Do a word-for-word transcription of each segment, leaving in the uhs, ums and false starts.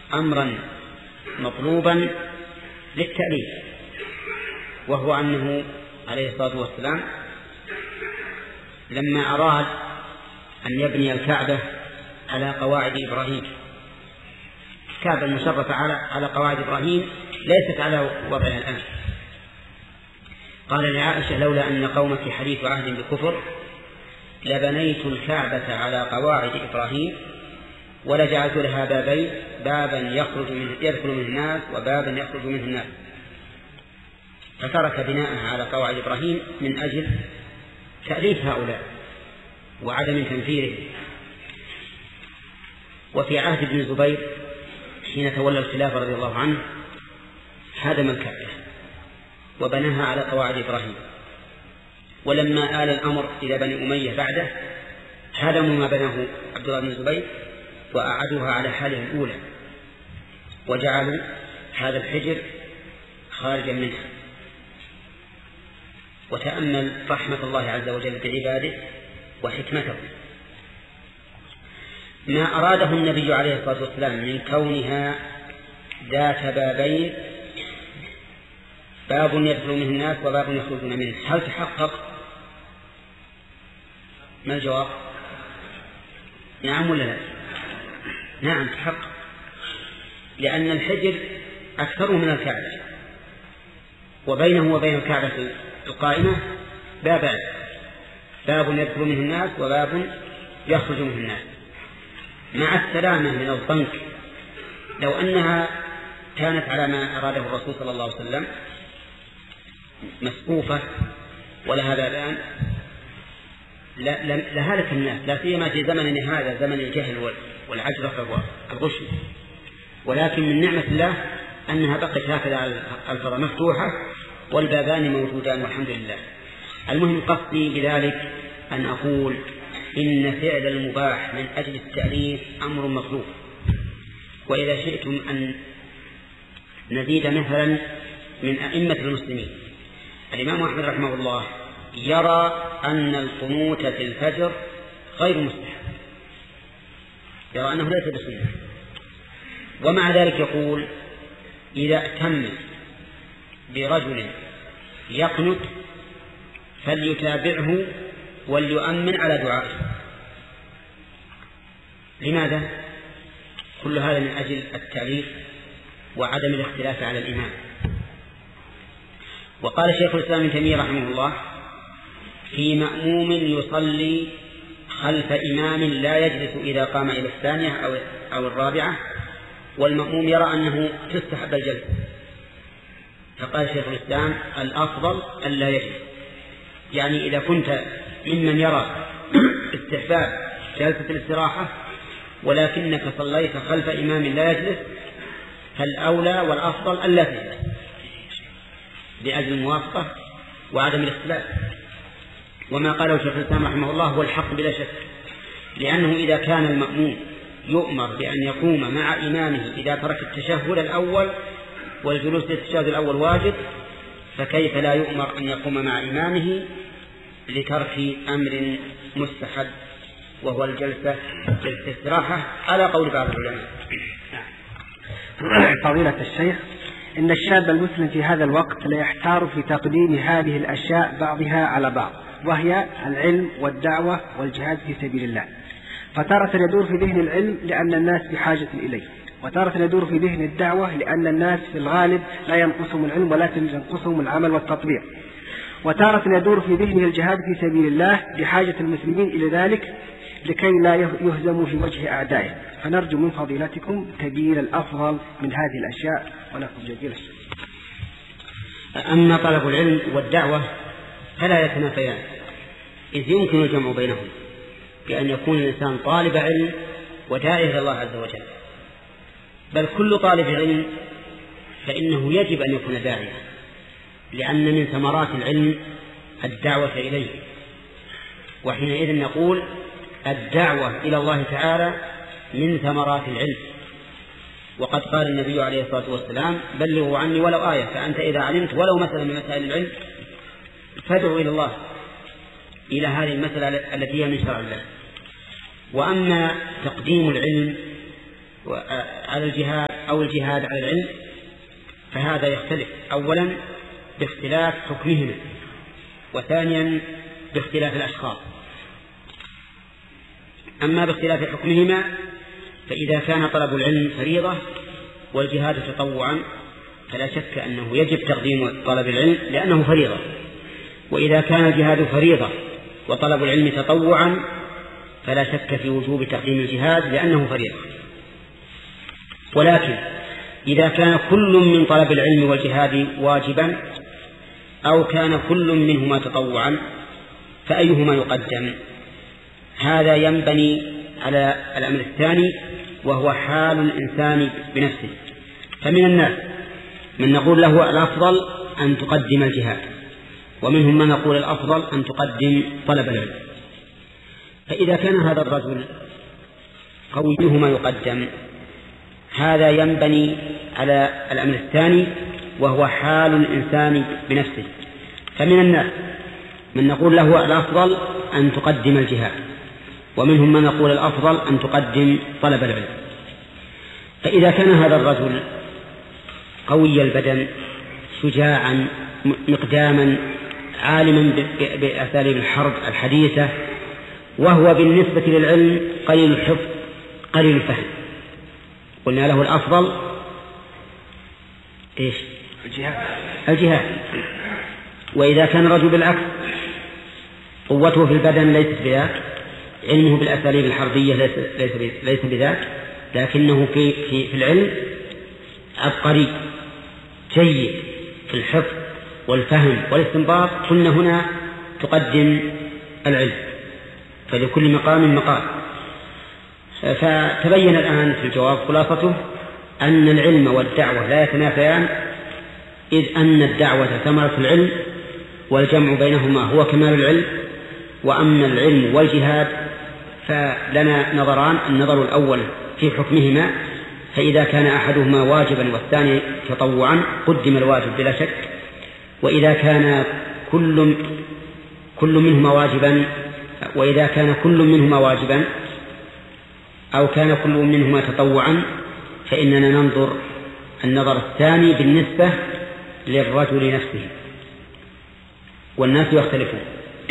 أمرا مطلوبا للتأليف، وهو أنه عليه الصلاة والسلام لما أراد أن يبني الكعبة على قواعد إبراهيم، الكعبة المشرفة على قواعد إبراهيم ليست على وضعها الآن، قال لعائشة: لولا أن قومك حديث عهد بكفر لبنيت الكعبة على قواعد إبراهيم ولجعلت لها بابين، بابا يخرج منه يدخل منه الناس وبابا يخرج منه الناس. فترك بناءها على قواعد إبراهيم من أجل تأليف هؤلاء وعدم تنفيره. وفي عهد ابن الزبير حين تولى الخلافة رضي الله عنه هدم الكعبة وبناها على قواعد إبراهيم، ولما آل الأمر إلى بني أمية بعده هدموا ما بناه عبد الله بن الزبير وأعادوها على حالها الأولى وجعلوا هذا الحجر خارجا منها. وتأمل رحمة الله عز وجل بعباده وحكمته، ما أراده النبي عليه الصلاة والسلام من كونها ذات بابين، باب يدخل منه الناس وباب يخرجون منه، هل تحقق؟ ما الجواب؟ نعم ولا لا؟ نعم تحقق، لأن الحجر أكثر من الكعبة، وبينه وبين الكعبة القائمة بابان، باب يدخل منه الناس وباب يخرج منه الناس، مع السلامة من الضنك. لو أنها كانت على ما أراده الرسول صلى الله عليه وسلم مسقوفة ولها بابان لهلك الناس، لا سيما في زمننا هذا زمن الجهل والعجرة والغش، ولكن من نعمة الله أنها بقت هكذا الفضاء مفتوحة والبابان موجودان والحمد لله. المهم قصدي بذلك أن أقول إن فعل المباح من أجل التأليف أمر مطلوب. وإذا شئتم أن نزيد مثلا من أئمة المسلمين، الإمام أحمد رحمه الله يرى أن القنوت في الفجر غير مستحب، يرى أنه ليس بسنة، ومع ذلك يقول إذا أتم برجل يقنت فليتابعه وليؤمن على دعائه. لماذا؟ كل هذا من أجل التعليف وعدم الاختلاف على الإمام. وقال شيخ الإسلام ابن تيمية رحمه الله في مأموم يصلي خلف إمام لا يجلس إذا قام إلى الثانية أو أو الرابعة، والمأموم يرى أنه تستحب الجلسة، فقال شيخ الإسلام الأفضل ألا يجلس. يعني إذا كنت ممن يرى استحباب جلسة الاستراحة ولكنك صليت خلف إمام لا يجلس فالأولى والأفضل ألا تجلس لأجل الموافقة وعدم الاختلاف. وما قاله شيخ الإسلام رحمه الله هو الحق بلا شك، لأنه إذا كان المأموم يؤمر بأن يقوم مع إمامه إذا ترك التشهد الأول والجلوس للتشهد الأول واجب، فكيف لا يؤمر أن يقوم مع إمامه لترك أمر مستحب وهو الجلسة جلسة استراحة على قول بعض العلماء. فضيلة الشيخ، إن الشاب المسلم في هذا الوقت لا يحتار في تقديم هذه الأشياء بعضها على بعض، وهي العلم والدعوة والجهاد في سبيل الله، فتارة يدور في ذهن العلم لأن الناس بحاجة إليه، وتارة يدور في ذهن الدعوة لأن الناس في الغالب لا ينقصهم العلم ولكن ينقصهم العمل والتطبيق، وتارة يدور في ذهنه الجهاد في سبيل الله بحاجة المسلمين إلى ذلك لكي لا يهزموا في وجه أعدائه. فنرجو من فضيلتكم تبيين الأفضل من هذه الأشياء ونقف جزيل الشكر. أما طلب العلم والدعوة فلا يتنافيان، إذ يمكن الجمع بينهم بأن يكون الإنسان طالب علم وداعي إلى الله عز وجل، بل كل طالب علم فإنه يجب أن يكون داعيا، لأن من ثمرات العلم الدعوة إليه. وحينئذ نقول الدعوة إلى الله تعالى من ثمرات العلم. وقد قال النبي عليه الصلاة والسلام بلغوا عني ولو آية، فأنت إذا علمت ولو مثلا من مسائل العلم فادعو إلى الله إلى هذه المسألة التي هي من شرع الله. وأما تقديم العلم على الجهاد أو الجهاد على العلم فهذا يختلف أولا باختلاف حكمهما، وثانيا باختلاف الأشخاص. أما باختلاف حكمهما فإذا كان طلب العلم فريضة والجهاد تطوعا فلا شك أنه يجب تقديم طلب العلم لأنه فريضة، وإذا كان الجهاد فريضة وطلب العلم تطوعا فلا شك في وجوب تقديم الجهاد لأنه فريضة. ولكن إذا كان كل من طلب العلم والجهاد واجبا أو كان كل منهما تطوعا فأيهما يقدم؟ هذا ينبني على الأمر الثاني وهو حال الإنسان بنفسه. فمن الناس من نقول له الأفضل أن تقدم الجهاد، ومنهم من نقول الأفضل أن تقدم طلب العلم. فإذا كان هذا الرجل قويهما يقدم هذا ينبني على الأمر الثاني وهو حال الإنسان بنفسه. فمن الناس من نقول له الأفضل أن تقدم الجهاد، ومنهم من نقول الأفضل أن تقدم طلب العلم. فإذا كان هذا الرجل قوي البدن شجاعا مقداما عالما بأساليب الحرب الحديثة، وهو بالنسبة للعلم قليل الحفظ قليل الفهم، قلنا له الأفضل إيش؟ الجهاد. الجهاد. وإذا كان رجل بالعكس قوته في البدن ليست بذاك، علمه بالأساليب الحربية ليس, ليس, ليس بذاك، لكنه في, في, في العلم عبقري جيد في الحفظ والفهم والاستنباط، قلنا هنا تقدم العلم، فلكل مقام مقال. فتبين الآن في الجواب خلاصته أن العلم والدعوة لا يتنافيان، إذ أن الدعوة ثمرة العلم والجمع بينهما هو كمال العلم، وأما العلم والجهاد فلنا نظران: النظر الأول في حكمهما، فإذا كان أحدهما واجبا والثاني تطوعا قدم الواجب بلا شك، وإذا كان كل كل منهما واجبا وإذا كان كل منهما واجبا أو كان كل منهما تطوعا فإننا ننظر النظر الثاني بالنسبة للرجل نفسه، والناس يختلفون.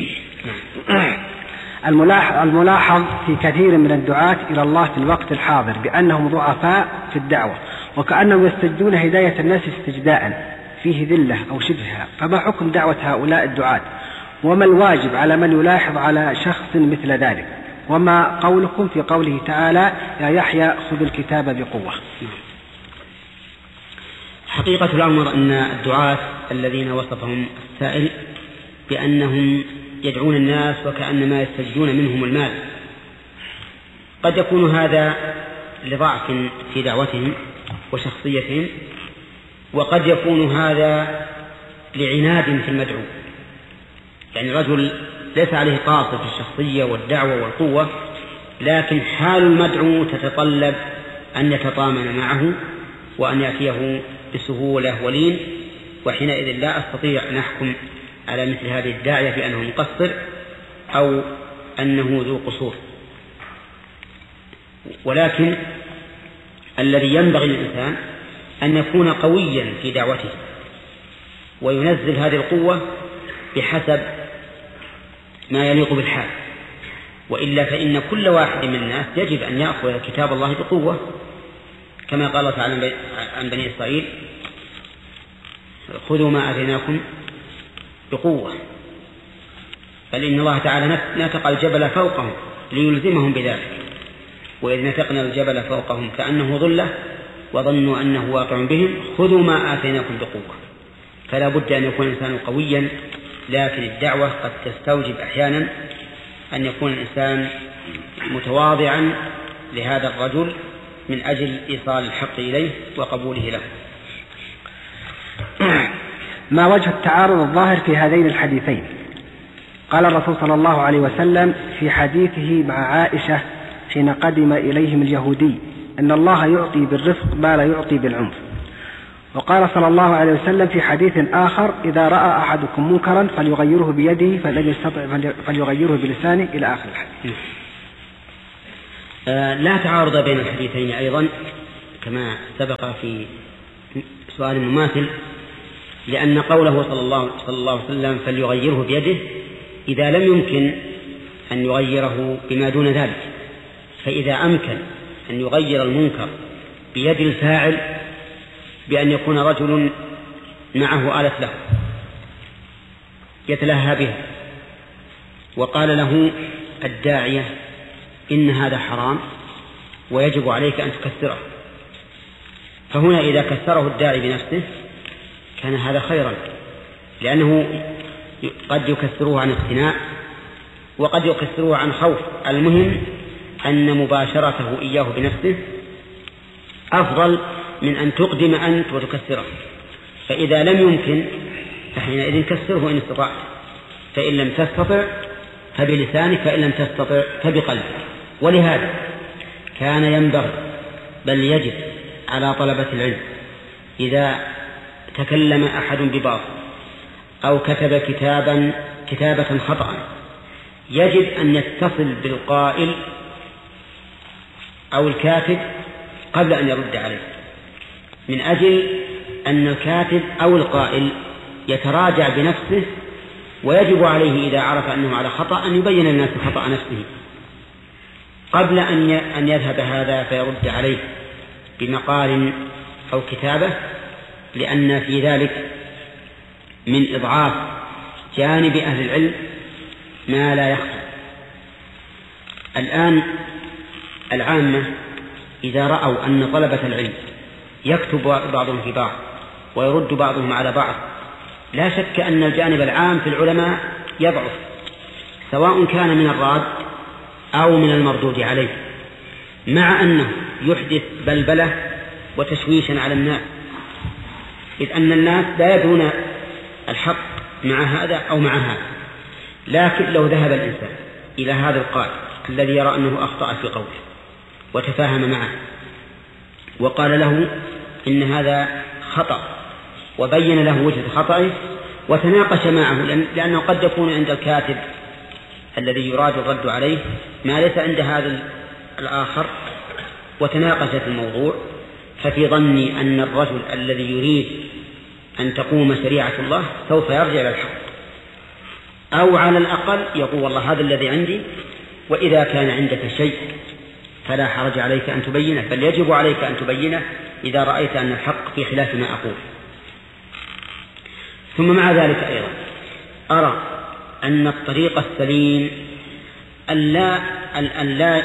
الملاحظ في كثير من الدعاة إلى الله في الوقت الحاضر بأنهم ضعفاء في الدعوة، وكأنهم يستجدون هداية الناس استجداء فيه ذلة أو شبهها. فما حكم دعوة هؤلاء الدعاة؟ وما الواجب على من يلاحظ على شخص مثل ذلك؟ وما قولكم في قوله تعالى: يا يحيى خذ الكتاب بقوة؟ حقيقة الأمر أن الدعاة الذين وصفهم السائل بأنهم يدعون الناس وكأنما يستجدون منهم المال، قد يكون هذا لضعف في دعوتهم وشخصيتهم، وقد يكون هذا لعناد في المدعو. يعني رجل ليس عليه قاصر في الشخصية والدعوة والقوة، لكن حال المدعو تتطلب أن يتطامن معه وأن يأتيه بسهولة ولين، وحينئذ لا أستطيع أن أحكم على مثل هذه الداعية بأنه مقصر أو أنه ذو قصور. ولكن الذي ينبغي للإنسان أن يكون قويا في دعوته وينزل هذه القوة بحسب ما يليق بالحال، وإلا فإن كل واحد من الناس يجب أن يأخذ كتاب الله بقوة، كما قال تعالى عن بني إسرائيل: خذوا ما آتيناكم بقوة. بل إن الله تعالى نتق الجبل فوقهم ليلزمهم بذلك، وإذ نتقنا الجبل فوقهم كأنه ظلة وظنوا أنه واقع بهم خذوا ما آتيناكم بقوة. فلا بد أن يكون الإنسان قويا، لكن الدعوة قد تستوجب أحيانا أن يكون الإنسان متواضعا لهذا الرجل من أجل إيصال الحق إليه وقبوله له. ما وجه التعارض الظاهر في هذين الحديثين؟ قال الرسول صلى الله عليه وسلم في حديثه مع عائشة حين قدم إليهم اليهودي: إن الله يعطي بالرفق ما لا يعطي بالعنف. وقال صلى الله عليه وسلم في حديث آخر: إذا رأى أحدكم منكرا فليغيره بيده فلن يستطع فليغيره بلسانه، إلى آخر الحديث. لا تعارض بين الحديثين أيضا، كما سبق في سؤال مماثل، لأن قوله صلى الله, صلى الله عليه وسلم فليغيره بيده إذا لم يمكن أن يغيره بما دون ذلك. فإذا أمكن أن يغير المنكر بيد الفاعل بأن يكون رجل معه آلة له يتلهى بها وقال له الداعية إن هذا حرام ويجب عليك أن تكسره، فهنا إذا كسره الداعي بنفسه كان هذا خيرا، لأنه قد يكسره عن اقتناع وقد يكسره عن خوف. المهم أن مباشرته إياه بنفسه أفضل من أن تقدم أنت وتكسره. فإذا لم يمكن فحينئذ كسره إن استطعت، فإن لم تستطع فبلسانك، فإن لم تستطع فبقلبك. ولهذا كان ينبغي بل يجب على طلبة العلم إذا تكلم أحد بباطل أو كتب كتابا كتابة خطأ يجب أن يتصل بالقائل أو الكاتب قبل أن يرد عليه، من أجل أن الكاتب أو القائل يتراجع بنفسه، ويجب عليه إذا عرف أنه على خطأ أن يبين للناس خطأ نفسه قبل أن يذهب هذا فيرد عليه بمقال أو كتابة، لأن في ذلك من إضعاف جانب أهل العلم ما لا يخفى. الآن العامة إذا رأوا أن طلبة العلم يكتب بعضهم في بعض ويرد بعضهم على بعض، لا شك أن الجانب العام في العلماء يضعف، سواء كان من الراد أو من المردود عليه، مع أنه يحدث بلبلة وتشويشا على الناس، إذ أن الناس لا يدرون الحق مع هذا أو مع هذا. لكن لو ذهب الإنسان إلى هذا القائل الذي يرى أنه أخطأ في قوله وتفاهم معه وقال له إن هذا خطأ وبين له وجه خطأه وتناقش معه، لأنه قد يكون عند الكاتب الذي يراد الرد عليه ما ليس عند هذا الآخر، وتناقش في الموضوع، ففي ظني أن الرجل الذي يريد أن تقوم شريعة الله سوف يرجع إلى الحق، أو على الأقل يقول والله هذا الذي عندي، وإذا كان عندك شيء فلا حرج عليك أن تبينه، بل يجب عليك أن تبينه إذا رأيت أن الحق في خلاف ما أقول. ثم مع ذلك أيضا أرى أن الطريق السليم ألا ألا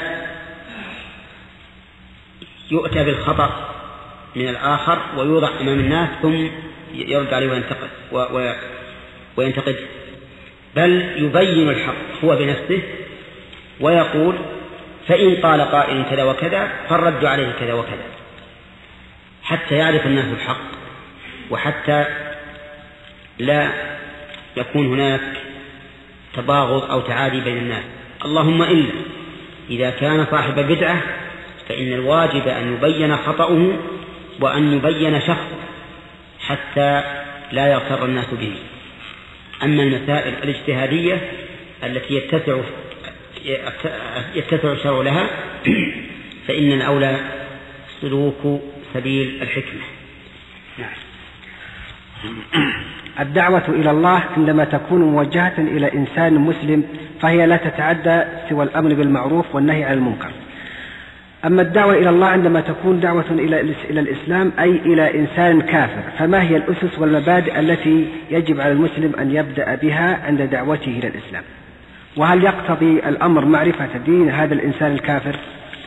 يؤتى بالخطأ من الآخر ويوضع أمام الناس ثم يرد عليه وينتقد وينتقد، بل يبين الحق هو بنفسه ويقول فإن قال قائل كذا وكذا فالرد عليه كذا وكذا، حتى يعرف الناس الحق وحتى لا يكون هناك تباغض أو تعادي بين الناس. اللهم إلا إذا كان صاحب بدعة فإن الواجب أن يبين خطأه وأن يبين شخصه حتى لا يغتر الناس به. أما المسائل الاجتهادية التي يتسع يتسع الشرع لها فإن الأولى سلوك سبيل الحكمة. نعم. الدعوة إلى الله عندما تكون موجهة إلى إنسان مسلم فهي لا تتعدى سوى الأمر بالمعروف والنهي عن المنكر. أما الدعوة إلى الله عندما تكون دعوة إلى الإسلام أي إلى إنسان كافر، فما هي الأسس والمبادئ التي يجب على المسلم أن يبدأ بها عند دعوته إلى الإسلام؟ وهل يقتضي الأمر معرفة دين هذا الإنسان الكافر؟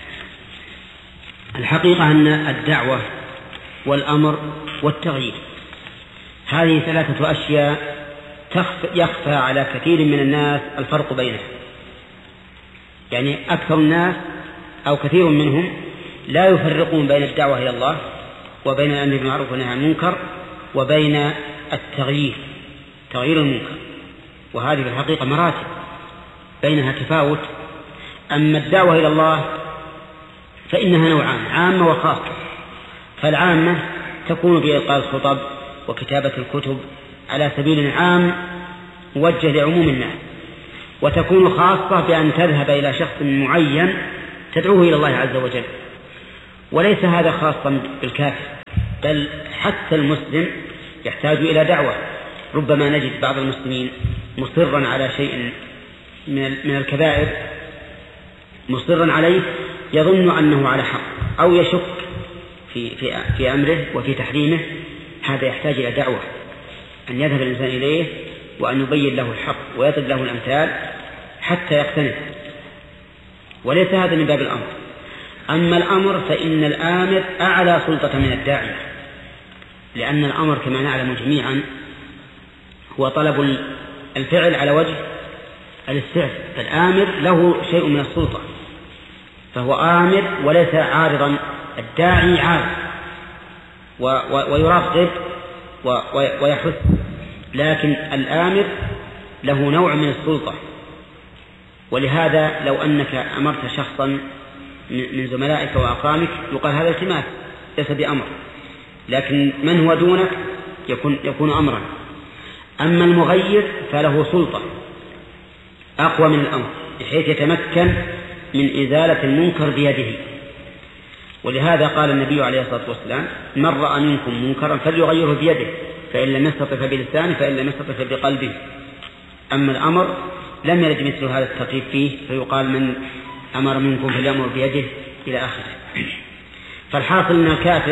الحقيقة أن الدعوة والأمر والتغيير هذه ثلاثة أشياء يخفى على كثير من الناس الفرق بينها، يعني أكثر الناس أو كثير منهم لا يفرقون بين الدعوة إلى الله وبين الأمر بالمعروف والنهي عن المنكر وبين التغيير تغيير المنكر، وهذه في الحقيقة مراتب بينها تفاوت. أما الدعوة إلى الله فإنها نوعان، عامة وخاصة. فالعامة تكون بإلقاء الخطب وكتابة الكتب على سبيل عام موجه لعموم الناس، وتكون خاصة بأن تذهب إلى شخص معين تدعوه إلى الله عز وجل. وليس هذا خاصا بالكافر، بل حتى المسلم يحتاج إلى دعوة. ربما نجد بعض المسلمين مصرا على شيء من الكبائر، مصرا عليه يظن أنه على حق أو يشك في, في, في أمره وفي تحريمه. هذا يحتاج إلى دعوة، أن يذهب الإنسان إليه وأن يبين له الحق ويضرب له الأمثال حتى يقتنع، وليس هذا من باب الأمر. أما الأمر فإن الآمر أعلى سلطة من الداعية، لأن الأمر كما نعلم جميعا هو طلب الفعل على وجه الاستعفاء، فالآمر له شيء من السلطة، فهو آمر وليس عارضا. الداعي عارض ويرغب ويحث، لكن الآمر له نوع من السلطة. ولهذا لو أنك أمرت شخصا من زملائك وأقرانك يقال هذا التماس ليس بأمر، لكن من هو دونك يكون, يكون أمرا. أما المغير فله سلطة أقوى من الأمر، بحيث يتمكن من إزالة المنكر بيده. ولهذا قال النبي عليه الصلاة والسلام: من رأى منكم منكرا فليغيره بيده، فإن لم يستطع فبلسانه، فإن لم يستطع فبقلبه. أما الأمر لم يرد مثل هذا الترتيب فيه، فيقال: من أمر منكم فليأمر بيده إلى آخره. فالحاصل أن الكافر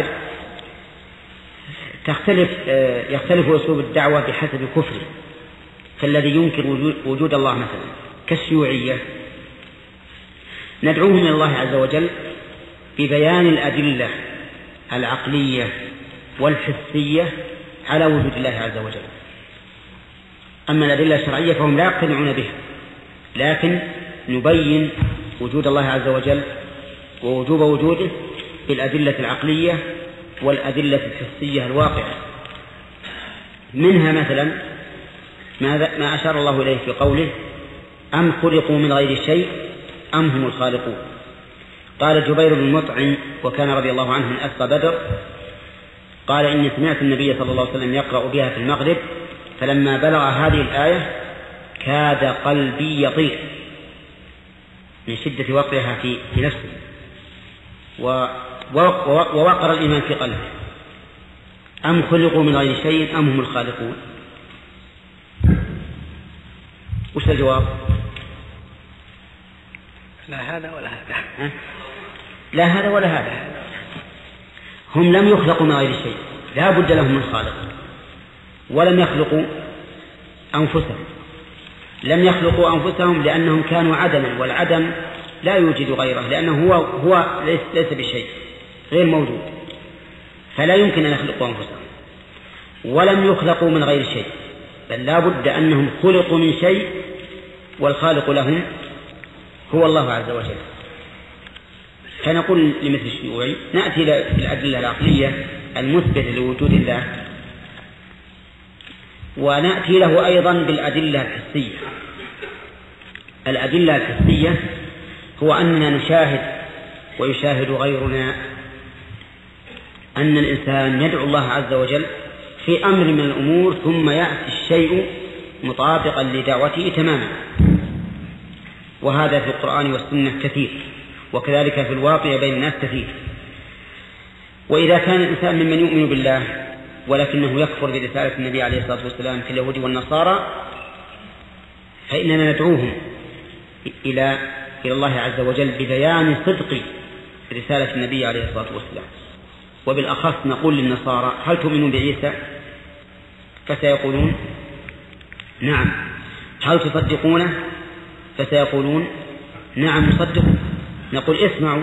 تختلف يختلف أسلوب الدعوة بحسب كفره. فالذي ينكر وجود الله مثلا كالشيوعية ندعوهم إلى الله عز وجل ببيان الأدلة العقلية والحسية على وجود الله عز وجل. أما الأدلة الشرعية فهم لا يقتنعون بها، لكن نبين وجود الله عز وجل ووجوب وجوده بالأدلة العقلية والأدلة الحسية الواقعة. منها مثلا ما أشار الله إليه في قوله: أم خلقوا من غير شيء أم هم الخالقون. قال جبير بن مطعم، وكان رضي الله عنه من أسقى بدر، قال: إني سمعت النبي صلى الله عليه وسلم يقرأ بها في المغرب، فلما بلغ هذه الآية كاد قلبي يطير من شدة وقعها في نفسه، ووقر الإيمان في قلبه. أم خلقوا من غير شيء أم هم الخالقون. وش الجواب؟ لا هذا ولا هذا. لا هذا ولا هذا. هم لم يخلقوا من غير شيء، لا بد لهم من خالق، ولم يخلقوا أنفسهم. لم يخلقوا أنفسهم لأنهم كانوا عدما، والعدم لا يوجد غيره، لأنه هو, هو ليس, ليس بشيء، غير موجود، فلا يمكن أن يخلقوا أنفسهم. ولم يخلقوا من غير شيء، بل لا بد أنهم خلقوا من شيء، والخالق لهم هو الله عز وجل. فنقول لمثل الشيوعي: نأتي بالأدلة العقلية المثبتة لوجود الله، ونأتي له أيضا بالأدلة الحسية. الأدلة الحسية هو أننا نشاهد ويشاهد غيرنا أن الإنسان يدعو الله عز وجل في أمر من الأمور، ثم يأتي الشيء مطابقا لدعوته تماما. وهذا في القرآن والسنة كثير، وكذلك في الواقع بين الناس كثير. وإذا كان الإنسان ممن يؤمن بالله ولكنه يكفر برسالة النبي عليه الصلاة والسلام في اليهود والنصارى، فإننا ندعوهم إلى إلى الله عز وجل ببيان صدق رسالة النبي عليه الصلاة والسلام. وبالأخص نقول للنصارى: هل تؤمنون بعيسى؟ فسيقولون نعم. هل تصدقونه؟ فسيقولون نعم نصدق. نقول: اسمعوا: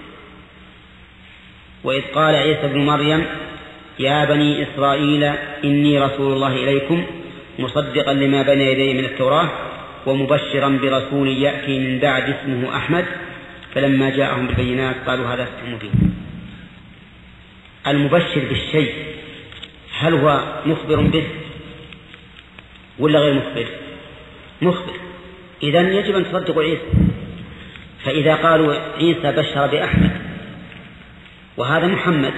وإذ قال عيسى ابن مريم يا بني إسرائيل إني رسول الله إليكم مصدقا لما بين يدي من التوراة ومبشرا برسول يأتي من بعد اسمه أحمد، فلما جاءهم بالبينات قالوا هذا سحر مبين. المبشر بالشيء هل هو مخبر به ولا غير مخبر؟ مخبر. إذن يجب أن تصدقوا عيسى. فإذا قالوا عيسى بشر بأحمد وهذا محمد،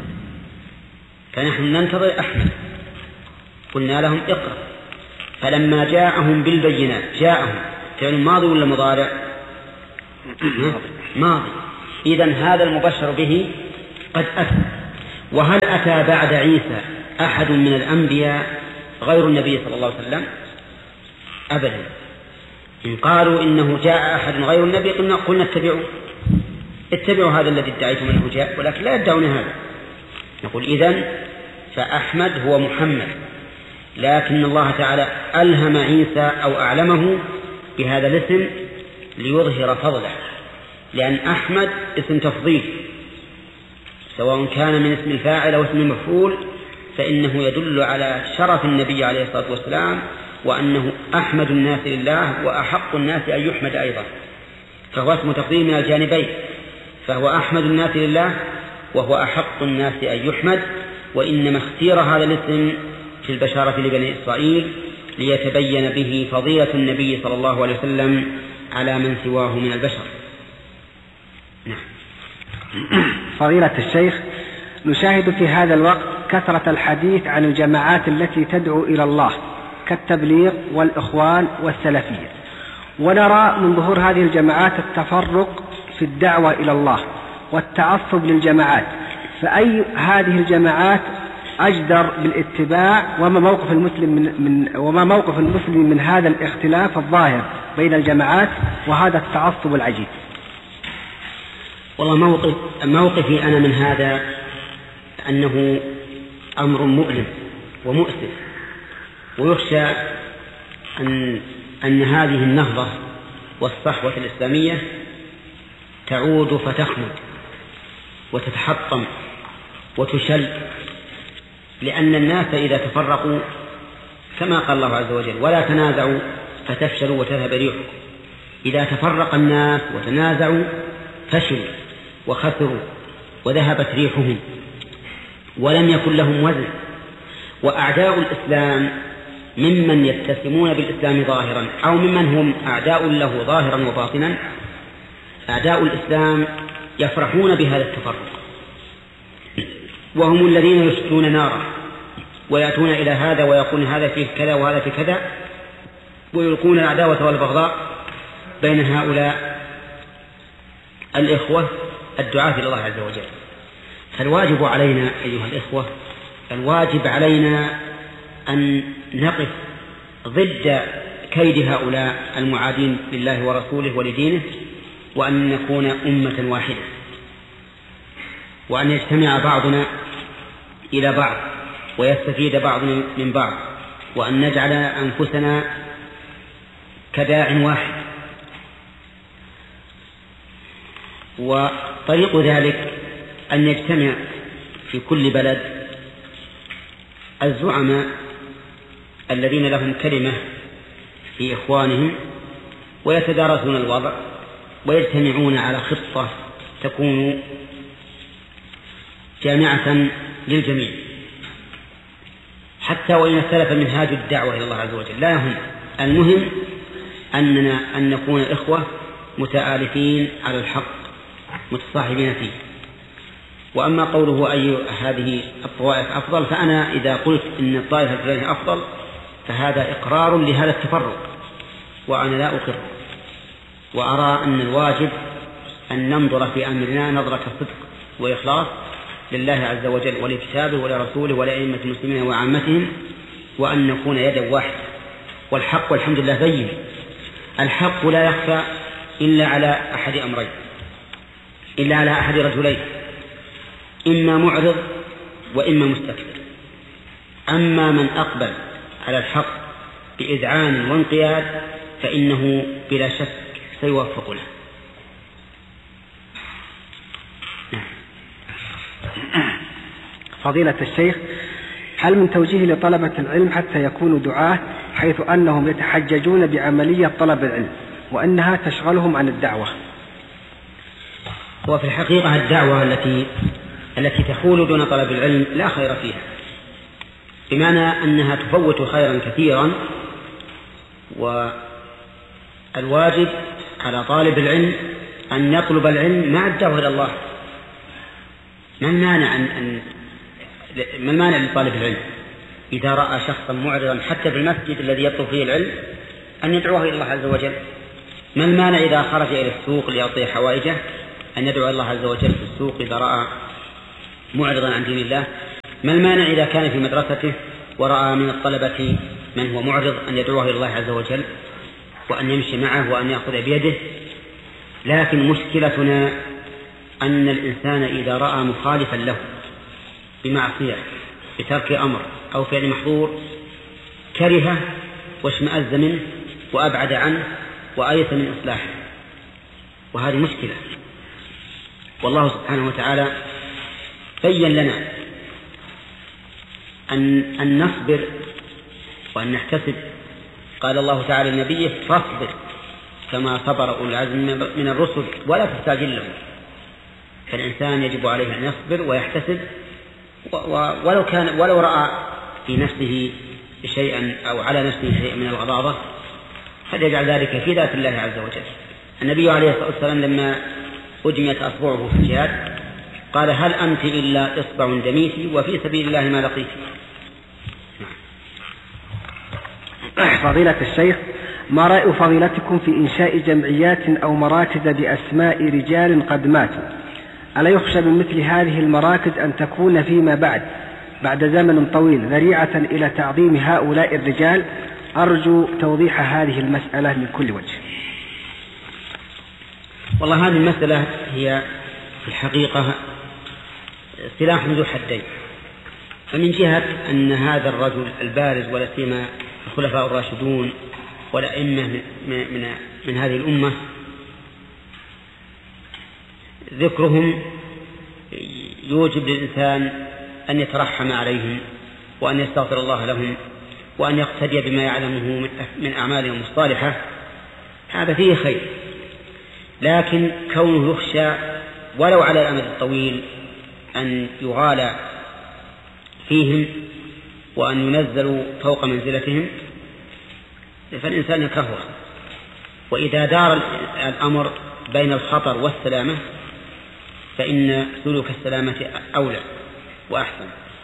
فنحن ننتظر أحمد. قلنا لهم: اقرأ. فلما جاءهم بالبينات، جاءهم فعل ماضي ولا مضارع؟ ماضي. إذن هذا المبشر به قد أتى. وهل أتى بعد عيسى أحد من الأنبياء غير النبي صلى الله عليه وسلم؟ أبدا. إن قالوا إنه جاء أحد غير النبي قلنا, قلنا اتبعوا اتبعوا هذا الذي ادعيتم أنه جاء، ولكن لا يدعون هذا. نقول إذن فأحمد هو محمد، لكن الله تعالى ألهم عيسى أو أعلمه بهذا الاسم ليظهر فضله، لأن أحمد اسم تفضيل، سواء كان من اسم الفاعل أو اسم المفعول، فإنه يدل على شرف النبي عليه الصلاة والسلام، وأنه أحمد الناس لله وأحق الناس أن يحمد أيضا، فهو اسم تفضيل من الجانبين، فهو أحمد الناس لله وهو أحق الناس أن يحمد. وإنما اختير هذا الاسم في البشارة لبني إسرائيل ليتبين به فضيلة النبي صلى الله عليه وسلم على من سواه من البشر. نعم. فضيلة الشيخ، نشاهد في هذا الوقت كثرة الحديث عن الجماعات التي تدعو إلى الله كالتبليغ والإخوان والسلفية، ونرى من ظهور هذه الجماعات التفرق في الدعوة إلى الله والتعصب للجماعات، فأي هذه الجماعات أجدر بالاتباع؟ وما موقف المسلم من, من وما موقف المسلم من هذا الاختلاف الظاهر بين الجماعات وهذا التعصب العجيب؟ والله موقف موقفي أنا من هذا أنه أمر مؤلم ومؤسف، ويخشى أن, أن هذه النهضة والصحوة الإسلامية تعود فتخمد وتتحطم وتشل، لأن الناس إذا تفرقوا كما قال الله عز وجل ولا تنازعوا فتفشلوا وتذهب ريحكم، إذا تفرق الناس وتنازعوا فشلوا وخسروا وذهبت ريحهم ولم يكن لهم وزن. وأعداء الإسلام ممن يتسمون بالإسلام ظاهرا أو ممن هم أعداء له ظاهرا وباطنا، أعداء الإسلام يفرحون بهذا التفرق، وهم الذين يشتون نارا ويأتون إلى هذا ويقولون هذا فيه كذا وهذا فيه كذا، ويلقون العداوة والبغضاء بين هؤلاء الإخوة الدعاة إلى الله عز وجل. فالواجب علينا أيها الإخوة، الواجب علينا أن نقف ضد كيد هؤلاء المعادين لله ورسوله ولدينه، وأن نكون أمة واحدة، وأن يجتمع بعضنا إلى بعض ويستفيد بعضنا من بعض، وأن نجعل أنفسنا كداع واحد. وطريق ذلك أن يجتمع في كل بلد الزعماء الذين لهم كلمة في إخوانهم ويتدارسون الوضع ويجتمعون على خطة تكون جامعة للجميع، حتى وإن اختلف منهاج الدعوة إلى الله عز وجل لا يهم، المهم أننا أن نكون إخوة متآلفين على الحق متصاحبين فيه. وأما قوله أي هذه الطوائف أفضل، فأنا إذا قلت إن الطائفة الفلانية أفضل فهذا إقرار لهذا التفرق، وأنا لا أقر، وأرى أن الواجب أن ننظر في أمرنا نظرة صدق وإخلاص لله عز وجل ولكتابه ولرسوله ولأئمة المسلمين وعامتهم، وأن نكون يدا واحدة. والحق والحمد لله بين، الحق لا يخفى إلا على أحد أمرين، إلا على أحد رجلين، إما معرض وإما مستكبر. أما من أقبل على الحق بإذعان وانقياد فإنه بلا شك سيوفق له. فضيلة الشيخ، هل من توجيه لطلبة العلم حتى يكونوا دعاة، حيث أنهم يتحججون بعملية طلب العلم وأنها تشغلهم عن الدعوة؟ وفي الحقيقة الدعوة التي التي تحول دون طلب العلم لا خير فيها، بمعنى أنها تفوت خيرا كثيرا. والواجب على طالب العلم أن يطلب العلم مع الدعوة إلى الله. ما المانع أن, أن ما المانع لطالب العلم إذا رأى شخصا معرضا حتى بالمسجد الذي يطلب فيه العلم أن يدعوه إلى الله عز وجل؟ ما المانع إذا خرج إلى السوق ليعطي حوائجه أن يدعو الله عز وجل في السوق إذا رأى معرضا عن دين الله؟ ما المانع إذا كان في مدرسته ورأى من الطلبة من هو معرض أن يدعوه إلى الله عز وجل وأن يمشي معه وأن يأخذ بيده؟ لكن مشكلتنا أن الإنسان إذا رأى مخالفا له بمعصية بترك أمر أو فعل محظور كرهه واشمأز منه وأبعد عنه وآيس من إصلاحه، وهذه مشكلة. والله سبحانه وتعالى بين لنا أن, أن نصبر وأن نحتسب. قال الله تعالى لنبيه فاصبر كما صبر أولو العزم من الرسل ولا تستعجل لهم. فالإنسان يجب عليه أن يصبر ويحتسب، ولو كان ولو رأى في نفسه شيئا أو على نفسه شيئا من الغضاضة فليجعل ذلك في ذات الله عز وجل. النبي عليه الصلاة والسلام لما أجميت أصبعه في الجهاد قال هل أنت إلا إصبع دميتي وفي سبيل الله ما لقيت. فضيلة الشيخ، ما رأي فضيلتكم في إنشاء جمعيات أو مراكز بأسماء رجال قد ماتوا؟ ألا يخشى من مثل هذه المراكز أن تكون فيما بعد بعد زمن طويل ذريعة إلى تعظيم هؤلاء الرجال؟ أرجو توضيح هذه المسألة من كل وجه. والله هذه المسألة هي في الحقيقة سلاح ذو حدين. فمن جهة أن هذا الرجل البارز ولا سيما الخلفاء الراشدون والأئمة من, من, من هذه الأمة ذكرهم يوجب للإنسان أن يترحم عليهم وأن يستغفر الله لهم وأن يقتدي بما يعلمه من أعمالهم الصالحة، هذا فيه خير. لكن كونه يخشى ولو على الأمد الطويل أن يغالى فيهم وأن ينزلوا فوق منزلتهم فالإنسان يكرهه. وإذا دار الأمر بين الخطر والسلامة فإن سلوك السلامة أولى وأحسن.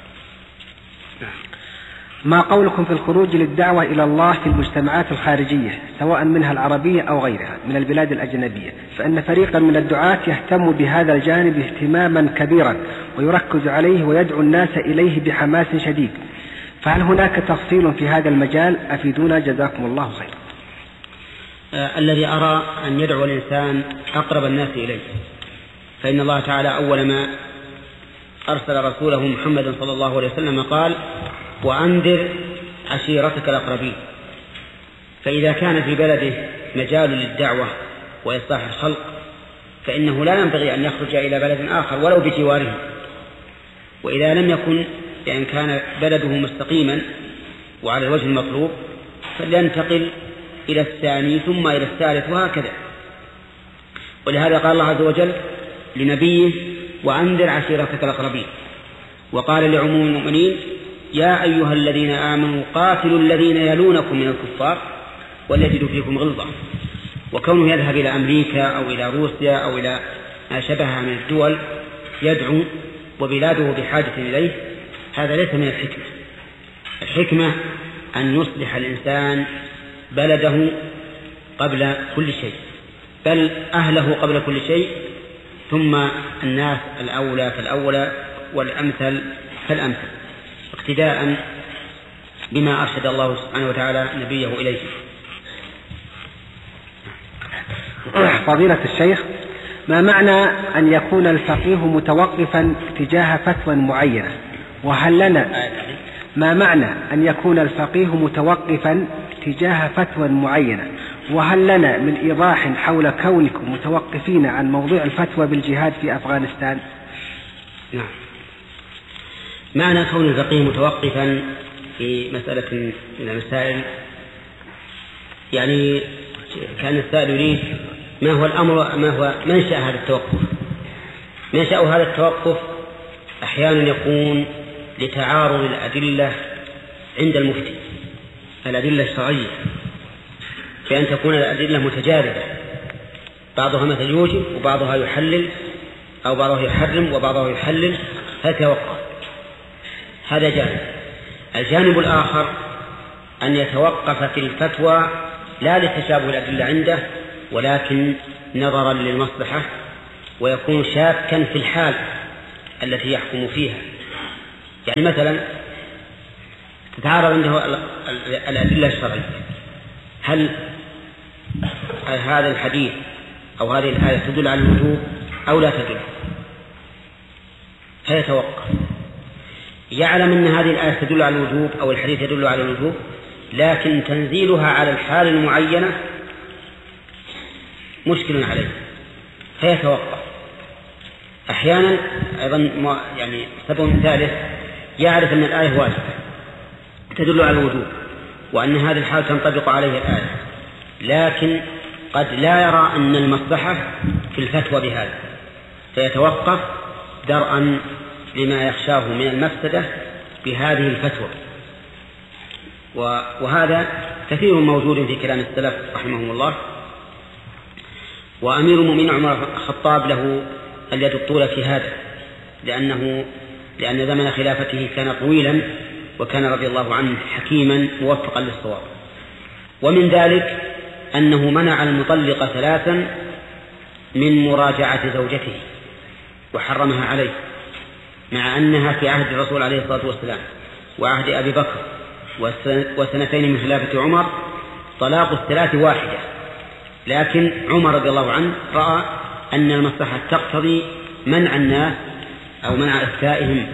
ما قولكم في الخروج للدعوة إلى الله في المجتمعات الخارجية سواء منها العربية أو غيرها من البلاد الأجنبية؟ فإن فريقا من الدعاة يهتم بهذا الجانب اهتماما كبيرا ويركز عليه ويدعو الناس إليه بحماس شديد، فهل هناك تفصيل في هذا المجال؟ أفيدونا جزاكم الله خير. آه الذي أرى أن يدعو الإنسان أقرب الناس إليه، فإن الله تعالى أول ما أرسل رسوله محمد صلى الله عليه وسلم قال وأنذر عشيرتك الأقربين. فإذا كان في بلده مجال للدعوة وإصلاح الخلق فإنه لا ينبغي أن يخرج إلى بلد آخر ولو بجواره. وإذا لم يكن يعني كان بلده مستقيما وعلى الوجه المطلوب فلينتقل إلى الثاني ثم إلى الثالث وهكذا. ولهذا قال الله عز وجل لنبيه وأنذر عشيرتك الأقربين، وقال لعموم المؤمنين يا أيها الذين آمنوا قاتلوا الذين يلونكم من الكفار وليجدوا فيكم غلظة. وكونه يذهب إلى أمريكا أو إلى روسيا أو إلى ما شبهها من الدول يدعو وبلاده بحاجة إليه هذا ليس من الحكمة. الحكمة أن يصلح الإنسان بلده قبل كل شيء، بل أهله قبل كل شيء، ثم الناس الأولى فالأولى والأمثل فالأمثل، اقتداء بما أرشد الله سبحانه وتعالى نبيه إليه. فضيلة الشيخ، ما معنى أن يكون الفقيه متوقفا تجاه فتوى معينة؟ وهل لنا ما معنى أن يكون الفقيه متوقفا تجاه فتوى معينة؟ وهل لنا من إيضاح حول كونكم متوقفين عن موضوع الفتوى بالجهاد في أفغانستان؟ نعم. معنى كون الفقيه متوقفا في مسألة من المسائل يعني كان السائل يريد ما هو الأمر، ما هو منشأ هذا التوقف. منشأ هذا التوقف أحيانا يكون لتعارض الأدلة عند المفتي، الأدلة الشرعية، بأن تكون الأدلة متجاذبة، بعضها مثل يوجب وبعضها يحلل أو بعضها يحرم وبعضها يحلل فيتوقف. هذا جانب. الجانب الآخر أن يتوقف في الفتوى لا لتشابه الأدلة عنده ولكن نظرا للمصلحة ويكون شاكا في الحال التي يحكم فيها. يعني مثلا تتعارض عنده الأدلة الشرعية، هل هذا الحديث أو هذه الآية تدل على الوجوب أو لا تدل، فيتوقف. يعلم أن هذه الآية تدل على الوجوب أو الحديث يدل على الوجوب، لكن تنزيلها على الحال المعينة مشكل عليه فيتوقف. أحيانا أيضا يعني سبب ثالث، يعرف أن الآية واجبة تدل على الوجوب وأن هذه الحال تنطبق عليه الآية، لكن قد لا يرى أن المصلحة في الفتوى بهذا، فيتوقف درءا لما يخشاه من المفسدة بهذه الفتوى. وهذا كثير موجود في كلام السلف رحمهم الله. وأمير المؤمنين عمر الخطاب له اليد الطولى في هذا، لأنه لأن زمن خلافته كان طويلا، وكان رضي الله عنه حكيما موفقا للصواب. ومن ذلك أنه منع المطلقة ثلاثا من مراجعة زوجته وحرمها عليه، مع أنها في عهد الرسول عليه الصلاة والسلام وعهد أبي بكر وسنتين من خلافة عمر طلاق الثلاث واحدة، لكن عمر رضي الله عنه رأى أن المصلحة تقتضي منع الناس أو منع إفتائهم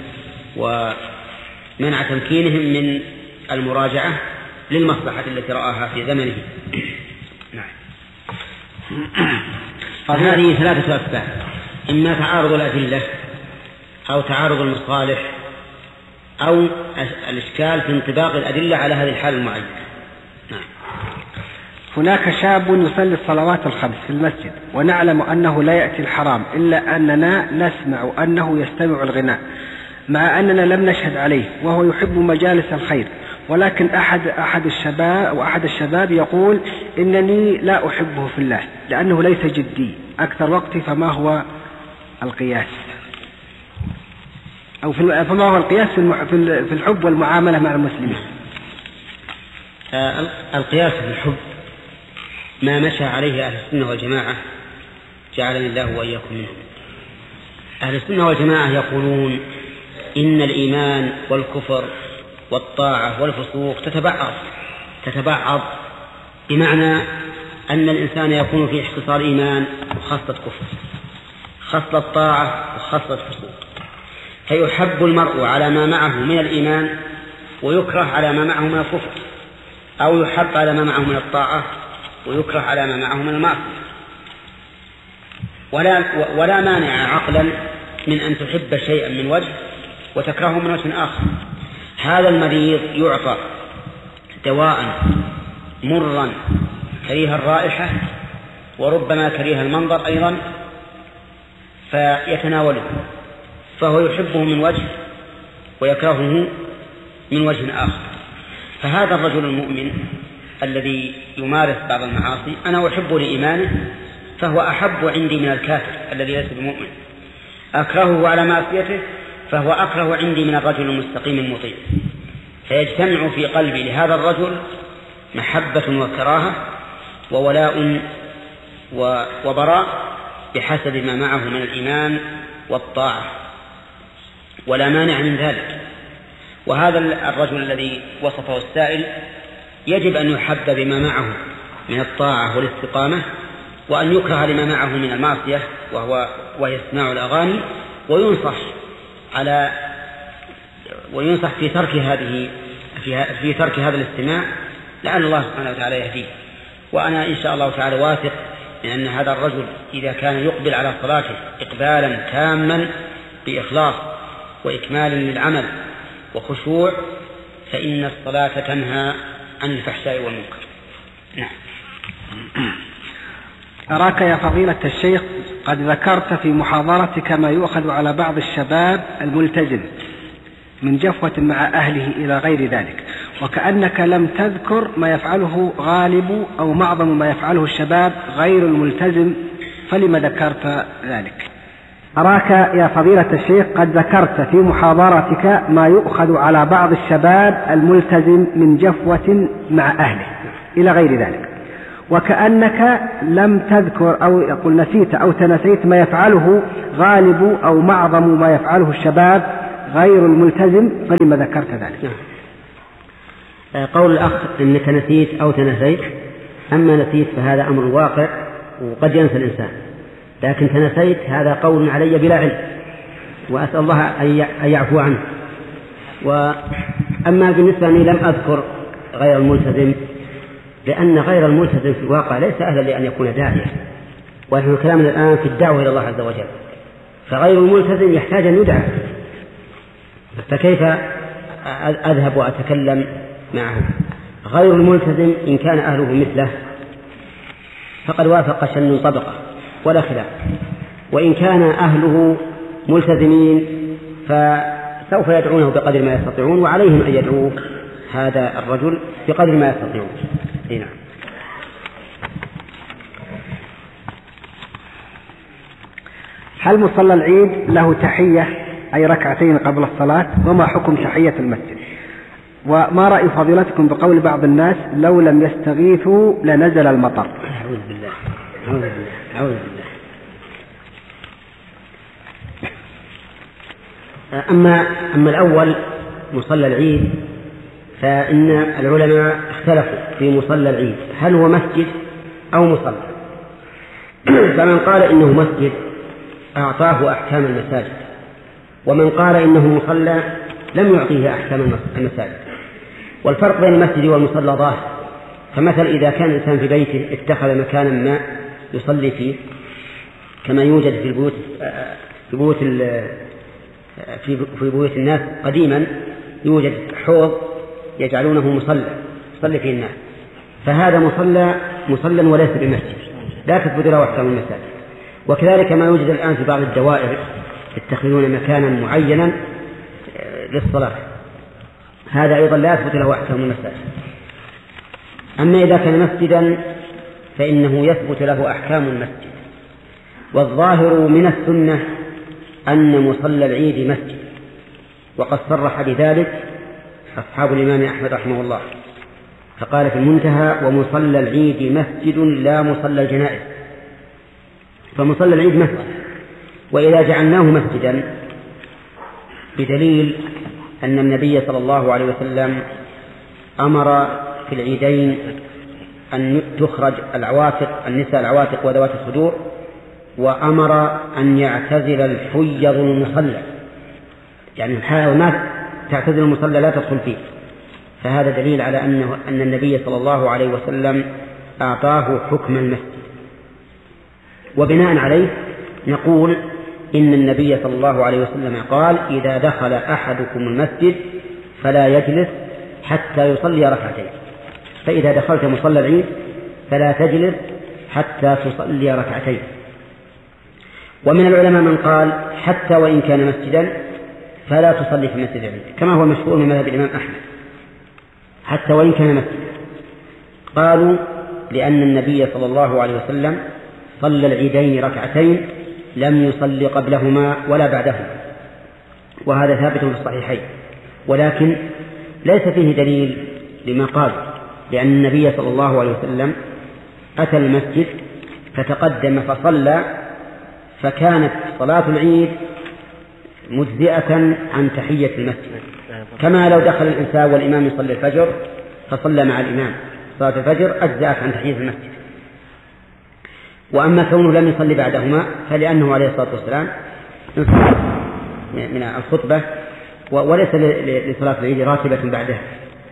ومنع تمكينهم من المراجعة للمصلحة التي رآها في زمنه. فهذه ثلاثة أسباب: إما تعارض الأدلة أو تعارض المصالح أو الإشكال في انطباق الأدلة على هذه الحال المعينة. نعم. هناك شاب يصلي الصلوات الخمس في المسجد، ونعلم أنه لا يأتي الحرام، إلا أننا نسمع أنه يستمع الغناء، مع أننا لم نشهد عليه، وهو يحب مجالس الخير، ولكن أحد أحد الشباب وأحد الشباب يقول إنني لا أحبه في الله لأنه ليس جدي أكثر وقتي. فما هو القياس أو في فما هو القياس في الحب والمعاملة مع المسلمين؟ آه القياس في الحب ما مشى عليه أهل السنة والجماعة، جعلني الله وإياكم منهم. أهل السنة والجماعة يقولون إن الإيمان والكفر والطاعة والفسوق تتبعض تتبعض بمعنى أن الإنسان يكون في اختصار إيمان وخاصة كفر، خاصة طاعة وخاصة فسوق، فيحب المرء على ما معه من الإيمان ويكره على ما معه من الكفر، أو يحب على ما معه من الطاعة ويكره على ما معه من المعصية. ولا, ولا مانع عقلا من أن تحب شيئا من وجه وتكرهه من وجه آخر. هذا المريض يعطى دواء مرا كريه الرائحة وربما كريه المنظر أيضا فيتناوله، فهو يحبه من وجه ويكرهه من وجه آخر. فهذا الرجل المؤمن الذي يمارس بعض المعاصي أنا أحبه لإيمانه، فهو أحب عندي من الكافر الذي ليس بمؤمن. أكرهه على معصيته، فهو أكره عندي من الرجل المستقيم المطيع. فيجتمع في قلبي لهذا الرجل محبة وكراهة وولاء وبراء بحسب ما معه من الإيمان والطاعة، ولا مانع من ذلك. وهذا الرجل الذي وصفه السائل يجب أن يحب بما معه من الطاعة والاستقامة، وأن يكره لما معه من المعصية وهو ويسمع الأغاني، وينصح على وينصح في ترك هذه في, في ترك هذا الاستماع، لعل الله سبحانه وتعالى يهديه. وأنا إن شاء الله تعالى واثق من أن هذا الرجل إذا كان يقبل على صلاته إقبالا تاما بإخلاص وإكمال للعمل وخشوع، فإن الصلاة تنهى عن الفحشاء والمنكر. نعم. أراك يا فضيلة الشيخ قد ذكرت في محاضرتك ما يؤخذ على بعض الشباب الملتزم من جفوة مع أهله إلى غير ذلك، وكأنك لم تذكر ما يفعله غالب أو معظم ما يفعله الشباب غير الملتزم، فلما ذكرت ذلك؟ أراك يا فضيلة الشيخ قد ذكرت في محاضرتك ما يؤخذ على بعض الشباب الملتزم من جفوة مع أهله إلى غير ذلك، وكأنك لم تذكر أو يقول نسيت أو تنسيت ما يفعله غالب أو معظم ما يفعله الشباب غير الملتزم، فلما ذكرت ذلك؟ قول الأخ إنك نسيت أو تنسيت، أما نسيت فهذا أمر واقع وقد ينسى الإنسان، لكن تنسيت هذا قول علي بلا علم، وأسأل الله أن يعفو عنه. وأما بالنسبة لي لم أذكر غير الملتزم، لأن غير الملتزم في الواقع ليس أهلا لأن يكون داعية، ونحن كلامنا الآن في الدعوة إلى الله عز وجل، فغير الملتزم يحتاج أن يدعى، فكيف أذهب وأتكلم معه؟ غير الملتزم إن كان أهله مثله فقد وافق شن طبقة ولا خلاف، وإن كان أهله ملتزمين فسوف يدعونه بقدر ما يستطيعون، وعليهم أن يدعوه هذا الرجل بقدر ما يستطيعون. هنا هل مصلى العيد له تحية أي ركعتين قبل الصلاة؟ وما حكم تحية المسجد؟ وما رأي فضيلتكم بقول بعض الناس لو لم يستغيثوا لنزل المطر؟ أعوذ بالله أعوذ بالله أعوذ بالله. أما أما الأول مصلى العيد فإن العلماء اختلفوا في مصلى العيد هل هو مسجد أو مصلى، فمن قال إنه مسجد أعطاه أحكام المساجد، ومن قال إنه مصلى لم يعطيه أحكام المساجد. والفرق بين المسجد والمصلى ظاهر، فمثل إذا كان الإنسان في بيته اتخذ مكانا ما يصلي فيه، كما يوجد في البيوت في بيوت في بيوت الناس قديما يوجد حوض يجعلونه مصلى يصلي فيه الناس، فهذا مصلى مصلى وليس بمسجد، لا تثبت له أحكام المساجد. وكذلك ما يوجد الآن في بعض الدوائر يتخذون مكانا معينا للصلاة، هذا أيضا لا يثبت له أحكام المساجد. أما إذا كان مسجدا فإنه يثبت له أحكام المسجد. والظاهر من السنة أن مصلى العيد مسجد، وقد صرح بذلك أصحاب الإمام أحمد رحمه الله، فقال في المنتهى ومصلى العيد مسجد لا مصلى الجنائز، فمصلى العيد مسجد. وإذا جعلناه مسجدا بدليل أن النبي صلى الله عليه وسلم أمر في العيدين أن تخرج العواتق النساء العواتق وذوات الصدور، وأمر أن يعتزل الحيض المصلى، يعني الحائض ما تعتزل المصلى لا تدخل فيه، فهذا دليل على أنه أن النبي صلى الله عليه وسلم أعطاه حكم المسجد. وبناء عليه نقول إن النبي صلى الله عليه وسلم قال إذا دخل أحدكم المسجد فلا يجلس حتى يصلي ركعتين، فإذا دخلت مصلى العيد فلا تجلس حتى تصلي ركعتين. ومن العلماء من قال حتى وإن كان مسجدا فلا تصلي في مسجد العيد، كما هو مشهور من مذهب الإمام أحمد، حتى وإن كان مسجدا. قالوا لأن النبي صلى الله عليه وسلم صلى العيدين ركعتين لم يصلي قبلهما ولا بعدهما، وهذا ثابت في الصحيحين، ولكن ليس فيه دليل لما قال، لأن النبي صلى الله عليه وسلم أتى المسجد فتقدم فصلى، فكانت صلاة العيد مجزئة عن تحية المسجد، كما لو دخل الإنسان والإمام يصلي الفجر فصلى مع الإمام صلاة الفجر أجزأت عن تحية المسجد. وأما كونه لم يصلي بعدهما فلأنه عليه الصلاة والسلام انصرف من الخطبة وليس لصلاة العيد راتبة بعدها.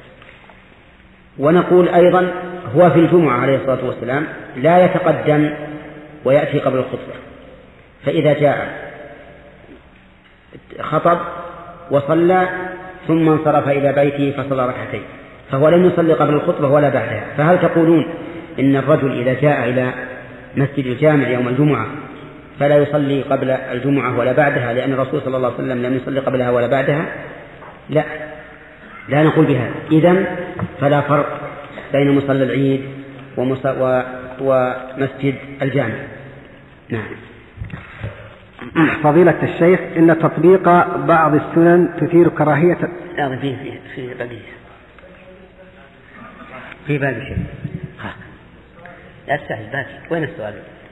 ونقول أيضا هو في الجمعة عليه الصلاة والسلام لا يتقدم ويأتي قبل الخطبة، فإذا جاء خطب وصلى ثم انصرف إلى بيته فصلى ركعتين، فهو لم يصلي قبل الخطبة ولا بعدها. فهل تقولون إن الرجل إذا جاء إلى مسجد الجامع يوم الجمعة فلا يصلي قبل الجمعة ولا بعدها لأن الرسول صلى الله عليه وسلم لم يصلي قبلها ولا بعدها؟ لا، لا نقول بهذا. إذن فلا فرق بين مصلى العيد ومسجد الجامع. نعم. فضيلة الشيخ، إن تطبيق بعض السنن تثير كراهية. لا في في في بقية في باقي شيء. لا تستعجل باقي. وين السؤال؟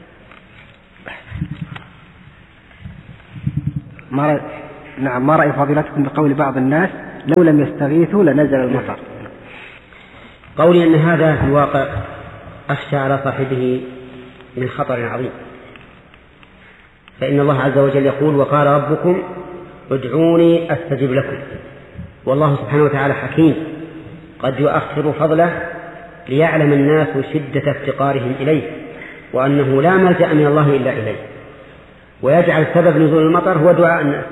ما رأي... نعم ما رأي فضيلتكم بقول بعض الناس لو لم يستغيثوا لنزل المطر؟ قولي أن هذا في الواقع أخشى على صاحبه من خطر عظيم، فإن الله عز وجل يقول وقال ربكم ادعوني أستجب لكم. والله سبحانه وتعالى حكيم قد يؤخر فضله ليعلم الناس شدة افتقارهم إليه وأنه لا ملجأ من الله إلا إليه، ويجعل سبب نزول المطر هو دعاء الناس.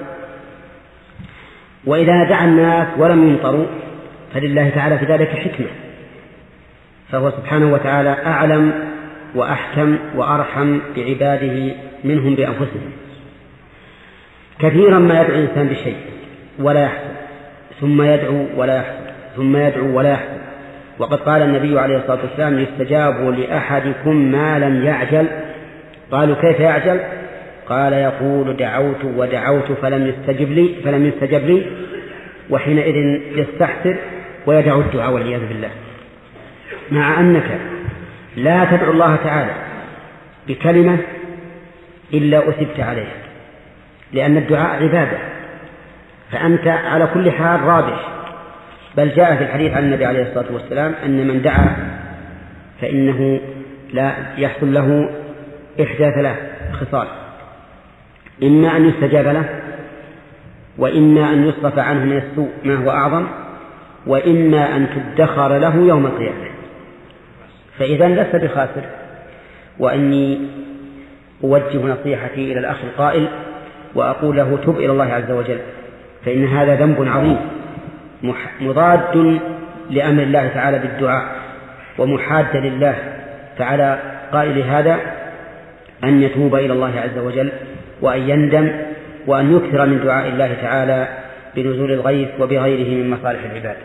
وإذا دعا الناس ولم يمطروا فلله تعالى في ذلك حكمة، فهو سبحانه وتعالى أعلم وأحكم وأرحم بعباده منهم بأنفسهم. كثيرا ما يدعو الإنسان بشيء ولا يحصل، ثم يدعو ولا يحصل، ثم يدعو ولا يحصل. وقد قال النبي عليه الصلاة والسلام يستجاب لأحدكم ما لم يعجل. قالوا كيف يعجل؟ قال يقول دعوت ودعوت فلم يستجب لي فلم يستجب لي وحينئذ يستحسر ويدعو الدعاء والعياذ بالله. مع أنك لا تدعو الله تعالى بكلمة إلا أثبت عليها، لأن الدعاء عبادة، فأنت على كل حال رابح. بل جاء في الحديث عن النبي عليه الصلاة والسلام أن من دعا فإنه لا يحصل له إحدى ثلاث خصال: إما أن يستجاب له، وإما أن يصرف عنه من السوء ما هو أعظم، وإما أن تدخر له يوم القيامة. فإذا لست بخاسر. وأني أوجه نصيحتي إلى الأخ القائل وأقول له تب إلى الله عز وجل، فإن هذا ذنب عظيم مضاد لأمر الله تعالى بالدعاء ومحاد لله. فعلى قائل هذا أن يتوب إلى الله عز وجل وأن يندم وأن يكثر من دعاء الله تعالى بنزول الغيث وبغيره من مصالح العباد.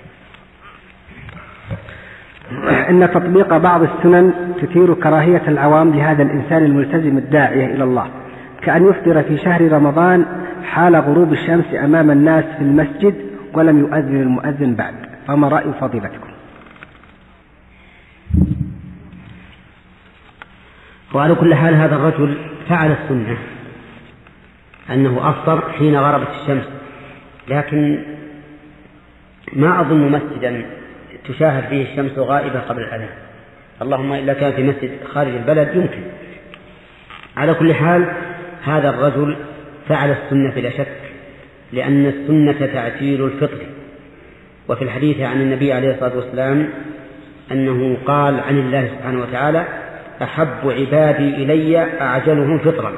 إن تطبيق بعض السنن تثير كراهية العوام لهذا الإنسان الملتزم الداعية إلى الله، كأن يفطر في شهر رمضان حال غروب الشمس أمام الناس في المسجد ولم يؤذن المؤذن بعد، فما رأي فضيلتكم؟ وعلى كل حال هذا الرجل فعل السنة أنه أفطر حين غربت الشمس، لكن ما أظن مسجدا تشاهد فيه الشمس غائبة قبل الأذان، اللهم إلا كان في مسجد خارج البلد يمكن. على كل حال هذا الرجل فعل السنة بلا شك، لأن السنة تعجيل الفطر. وفي الحديث عن النبي عليه الصلاة والسلام أنه قال عن الله سبحانه وتعالى أحب عبادي إلي أعجلهم فطرا.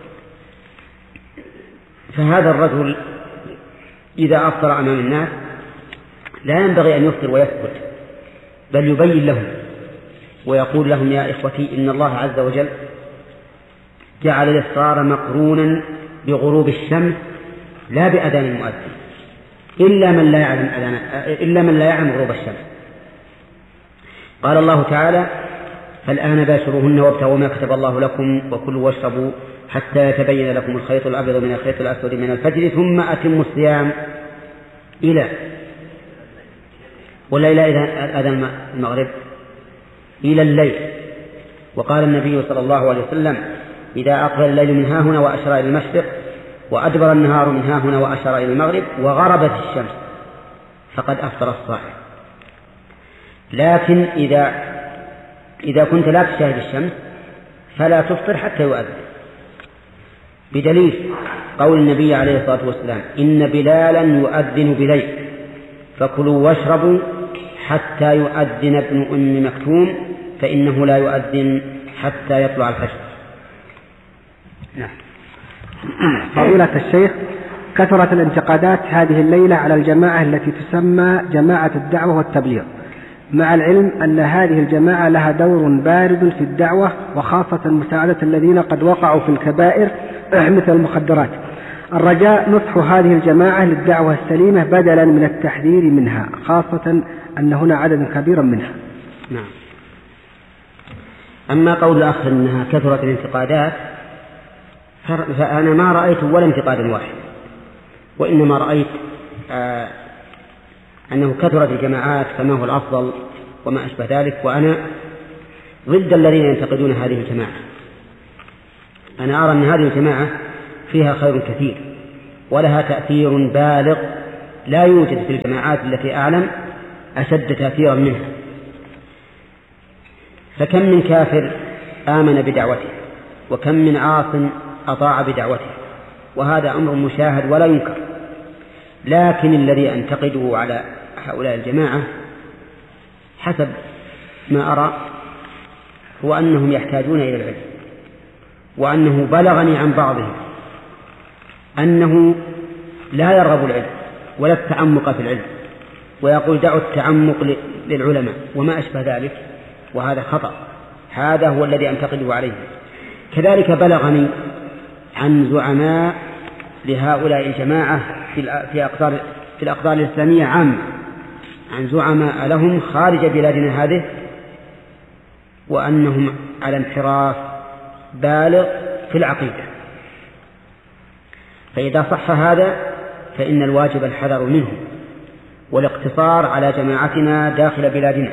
فهذا الرجل إذا أفطر أمام الناس لا ينبغي أن يفطر ويسكت، بل يبين لهم ويقول لهم يا إخوتي إن الله عز وجل جعل الإفطار مقرونا بغروب الشمس لا بأذان المؤذن، إلا من لا يعلم أذان إلا من لا يعلم غروب الشمس. قال الله تعالى فالآن باشروهن وابتغوا ما كتب الله لكم وكلوا واشربوا حتى يتبين لكم الخيط الأبيض من الخيط الأسود من الفجر ثم أتموا الصيام إلى ولا إلى أذان المغرب إلى الليل. وقال النبي صلى الله عليه وسلم إذا أقبل الليل من ها هنا وأشار إلى المشرق وأدبر النهار من ها هنا وأشار إلى المغرب وغربت الشمس فقد أفطر الصائم. لكن إذا إذا كنت لا تشاهد الشمس فلا تفطر حتى يؤذن، بدليل قول النبي عليه الصلاة والسلام إن بلالا يؤذن بليل فكلوا واشربوا حتى يؤذن ابن أم مكتوم فإنه لا يؤذن حتى يطلع الفجر. نعم. فضيلة الشيخ، كثرت الانتقادات هذه الليلة على الجماعة التي تسمى جماعة الدعوة والتبليغ، مع العلم أن هذه الجماعة لها دور بارز في الدعوة وخاصة مساعدة الذين قد وقعوا في الكبائر مثل المخدرات. الرجاء نصح هذه الجماعة للدعوة السليمة بدلا من التحذير منها، خاصة أن هنا عدد كبير منها. نعم. أما قول الأخ أنها كثرت الانتقادات فأنا ما رأيت ولا انتقادا واحد، وإنما رأيت آه أنه كثرت الجماعات فما هو الأفضل وما أشبه ذلك. وأنا ضد الذين ينتقدون هذه الجماعة. أنا أرى أن هذه الجماعة فيها خير كثير ولها تأثير بالغ لا يوجد في الجماعات التي أعلم أشد تأثيرا منها. فكم من كافر آمن بدعوته وكم من عاص أطاع بدعوته، وهذا أمر مشاهد ولا ينكر. لكن الذي أنتقده على هؤلاء الجماعة حسب ما أرى هو أنهم يحتاجون إلى العلم، وأنه بلغني عن بعضهم أنه لا يرغب العلم ولا التعمق في العلم، ويقول دعوا التعمق للعلماء وما أشبه ذلك، وهذا خطأ. هذا هو الذي أنتقده عليه. كذلك بلغني عن زعماء لهؤلاء الجماعة في أقطار في الأقطار الإسلامية عامة، عن زعماء لهم خارج بلادنا هذه، وأنهم على انحراف بالغ في العقيدة. فإذا صح هذا فإن الواجب الحذر منه والاقتصار على جماعتنا داخل بلادنا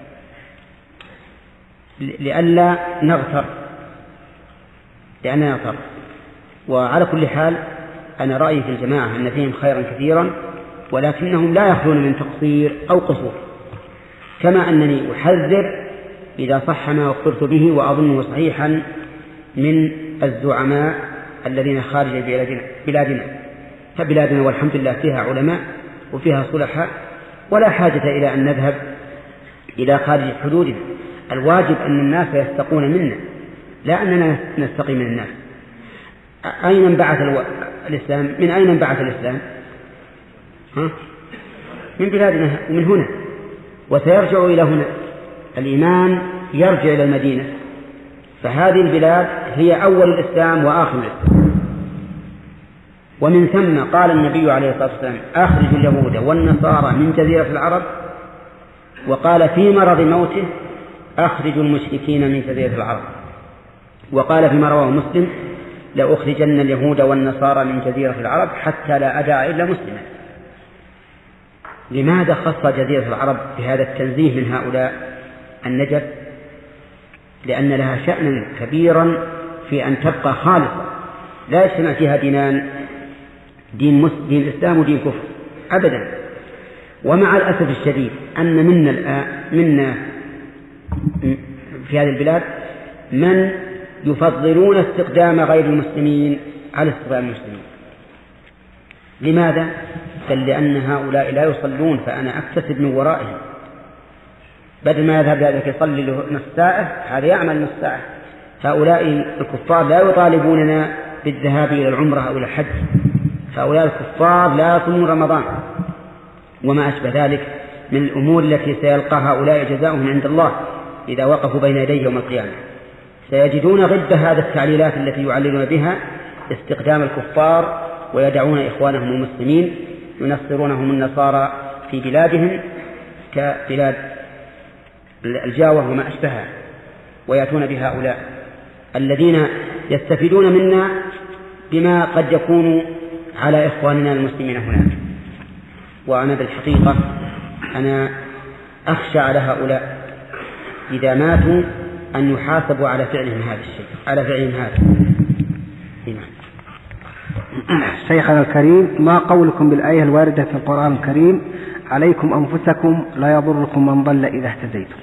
لئلا نغتر لأننا نغتر. وعلى كل حال أنا رأيي في الجماعة أن فيهم خيرا كثيرا، ولكنهم لا يخلون من تقصير أو قصور، كما أنني أحذر إذا صح ما أخبرت به وأظنه صحيحا من الزعماء الذين خارج بلادنا, بلادنا. فبلادنا والحمد لله فيها علماء وفيها صلحاء، ولا حاجة إلى أن نذهب إلى خارج حدودنا. الواجب أن الناس يستقون منا لا أننا نستقي من الناس. أين انبعث الإسلام؟ من أين انبعث الإسلام؟ ها؟ من بلادنا ومن هنا، وسيرجع إلى هنا. الإيمان يرجع إلى المدينة، فهذه البلاد هي أول الإسلام وآخر الإسلام. ومن ثم قال النبي عليه الصلاة والسلام أخرجوا اليهود والنصارى من جزيرة العرب، وقال في مرض موته أخرجوا المشركين من جزيرة العرب، وقال فيما رواه مسلم لأخرجن اليهود والنصارى من جزيرة العرب حتى لا أدع إلا مسلما. لماذا خص جزيرة العرب بهذا التنزيه من هؤلاء النجف؟ لأن لها شأنا كبيرا في أن تبقى خالصة، لا يجتمع فيها دينان، دين, مسلم دين الإسلام ودين كفر أبدا. ومع الأسف الشديد أن منا الآن منا في هذه البلاد من يفضلون استقدام غير المسلمين على استقدام المسلمين. لماذا؟ بل لأن هؤلاء لا يصلون فأنا أكتسب من ورائهم، بدل ما يذهب ذلك يصلي له نصف ساعة هذا يعمل نصف ساعة. هؤلاء الكفار لا يطالبوننا بالذهاب إلى العمرة أو إلى الحج، هؤلاء الكفار لا يصومون رمضان وما أشبه ذلك من الأمور التي سيلقى هؤلاء جزاؤهم عند الله إذا وقفوا بين يديه يوم القيامة. سيجدون ضد هذا التعليلات التي يعللون بها استقدام الكفار، ويدعون إخوانهم المسلمين ينصرونهم النصارى في بلادهم كبلاد الجاوة وما أشبهها، ويأتون بهؤلاء الذين يستفيدون منا بما قد يكون على إخواننا المسلمين هناك. وأنا بالحقيقة أنا أخشى على هؤلاء إذا ماتوا أن يحاسبوا على فعلهم هذا الشيء على فعلهم هذا. شيخنا الكريم، ما قولكم بالآية الواردة في القرآن الكريم عليكم أنفسكم لا يضركم من ضل إذا اهتديتم؟